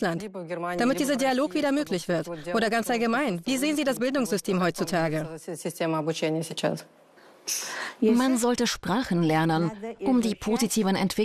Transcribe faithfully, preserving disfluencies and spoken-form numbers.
Russland, damit dieser Dialog wieder möglich wird? Oder ganz allgemein, wie sehen Sie das Bildungssystem heutzutage? Man sollte Sprachen lernen, um die positiven Entwicklungen